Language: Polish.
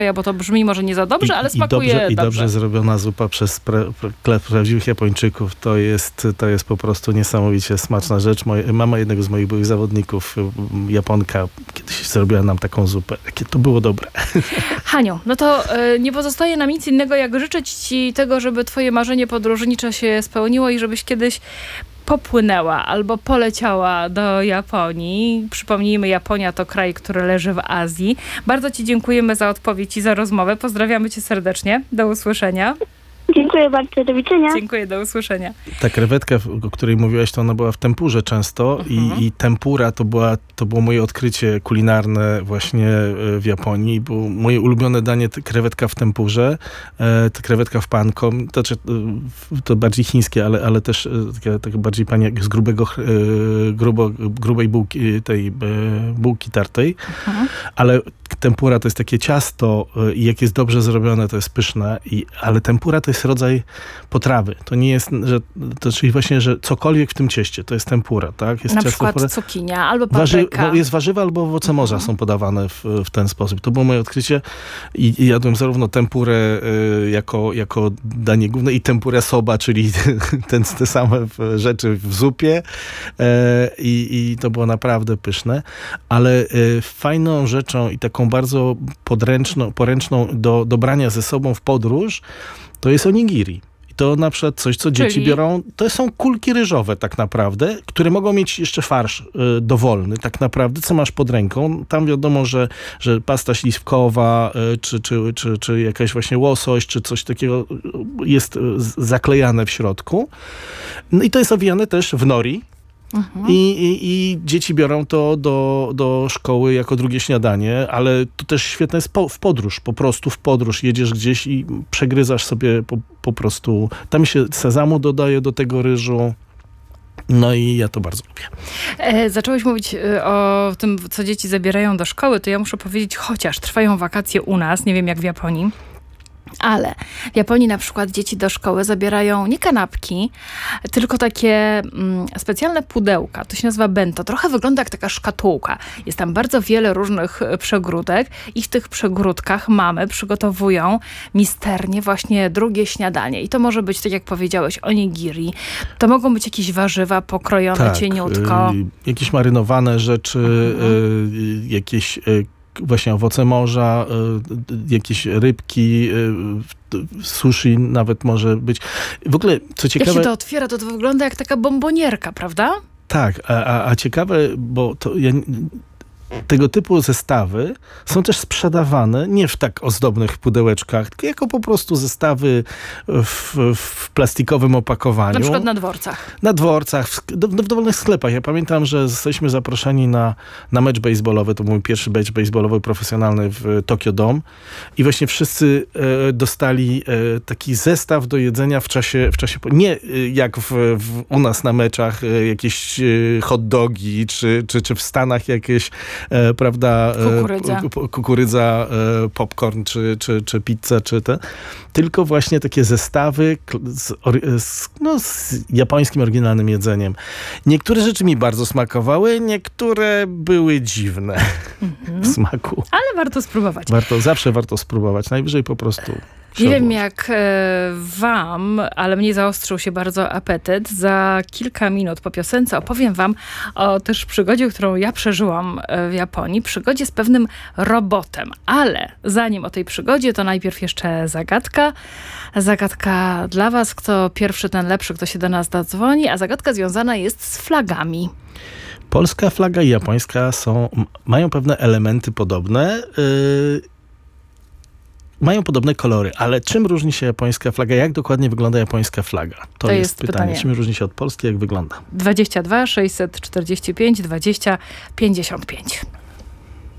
bo to brzmi może nie za dobrze, ale smakuje dobrze. I dobrze zrobiona zupa przez prawdziwych Japończyków to jest po prostu niesamowicie smaczna rzecz. Mama jednego z moich byłych zawodników, Japonka, kiedyś zrobiła nam taką zupę. Jakie to było dobre. Haniu, no to nie pozostaje nam nic innego, jak życzyć ci tego, żeby twoje marzenie podróżnicze się spełniło i żebyś kiedyś popłynęła albo poleciała do Japonii. Przypomnijmy, Japonia to kraj, który leży w Azji. Bardzo ci dziękujemy za odpowiedź i za rozmowę. Pozdrawiamy cię serdecznie. Do usłyszenia. Dziękuję bardzo, do widzenia. Dziękuję, do usłyszenia. Ta krewetka, o której mówiłaś, to ona była w tempurze często i tempura to było moje odkrycie kulinarne właśnie w Japonii. Było moje ulubione danie krewetka w tempurze, krewetka w panko. To bardziej chińskie, ale też takie bardziej z grubej bułki, tej bułki tartej. Ale tempura to jest takie ciasto i jak jest dobrze zrobione, to jest pyszne, ale tempura to jest rodzaj potrawy. To nie jest, czyli właśnie, że cokolwiek w tym cieście, to jest tempura, tak? Jest na przykład cukinia albo papryka. Jest warzywa albo owoce morza są podawane w ten sposób. To było moje odkrycie i jadłem zarówno tempurę jako danie główne i tempurę soba, czyli te same rzeczy w zupie i to było naprawdę pyszne, ale fajną rzeczą i taką bardzo poręczną do brania ze sobą w podróż, to jest onigiri. I to na przykład coś, co dzieci biorą, to są kulki ryżowe tak naprawdę, które mogą mieć jeszcze farsz dowolny tak naprawdę, co masz pod ręką. Tam wiadomo, że pasta śliwkowa, czy jakaś właśnie łosoś, czy coś takiego jest zaklejane w środku. No i to jest owijane też w nori. I dzieci biorą to do szkoły jako drugie śniadanie, ale to też świetne jest w podróż. Po prostu w podróż jedziesz gdzieś i przegryzasz sobie po prostu. Tam się sezamu dodaje do tego ryżu. No i ja to bardzo lubię. Zacząłeś mówić o tym, co dzieci zabierają do szkoły, to ja muszę powiedzieć, chociaż trwają wakacje u nas, nie wiem jak w Japonii, ale w Japonii na przykład dzieci do szkoły zabierają nie kanapki, tylko takie specjalne pudełka. To się nazywa bento. Trochę wygląda jak taka szkatułka. Jest tam bardzo wiele różnych przegródek i w tych przegródkach mamy przygotowują misternie właśnie drugie śniadanie. I to może być, tak jak powiedziałeś, onigiri. To mogą być jakieś warzywa pokrojone cieniutko. Jakieś marynowane rzeczy, jakieś właśnie owoce morza, jakieś rybki, sushi nawet może być. W ogóle, co ciekawe... Jak się to otwiera, to wygląda jak taka bombonierka, prawda? Tak, a ciekawe, bo to tego typu zestawy są też sprzedawane nie w tak ozdobnych pudełeczkach, tylko jako po prostu zestawy w plastikowym opakowaniu. Na przykład na dworcach. Na dworcach, w dowolnych sklepach. Ja pamiętam, że zostaliśmy zaproszeni na mecz baseballowy. To był mój pierwszy mecz baseballowy profesjonalny w Tokyo Dome. I właśnie wszyscy dostali taki zestaw do jedzenia w czasie nie jak u nas na meczach jakieś hot dogi, czy w Stanach jakieś prawda, kukurydza, popcorn, czy pizza, tylko właśnie takie zestawy z japońskim oryginalnym jedzeniem. Niektóre rzeczy mi bardzo smakowały, niektóre były dziwne w smaku. Ale warto spróbować. Zawsze warto spróbować. Najwyżej po prostu. Nie wiem jak wam, ale mnie zaostrzył się bardzo apetyt. Za kilka minut po piosence opowiem wam o też przygodzie, którą ja przeżyłam w Japonii. Przygodzie z pewnym robotem. Ale zanim o tej przygodzie, to najpierw jeszcze zagadka. Zagadka dla was. Kto pierwszy, ten lepszy, kto się do nas zadzwoni. A zagadka związana jest z flagami. Polska flaga i japońska mają pewne elementy podobne. Mają podobne kolory, ale czym różni się japońska flaga? Jak dokładnie wygląda japońska flaga? To jest pytanie. Czym różni się od polskiej? Jak wygląda? 22 645 20 55.